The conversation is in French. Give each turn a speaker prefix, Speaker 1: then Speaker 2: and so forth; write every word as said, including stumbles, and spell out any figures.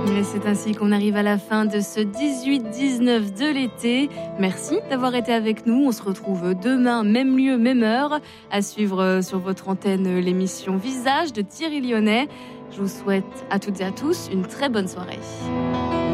Speaker 1: Et c'est ainsi qu'on arrive à la fin de ce dix-huit dix-neuf de l'été. Merci d'avoir été avec nous. On se retrouve demain, même lieu, même heure, à suivre sur votre antenne l'émission Visage de Thierry Lyonnais. Je vous souhaite à toutes et à tous une très bonne soirée.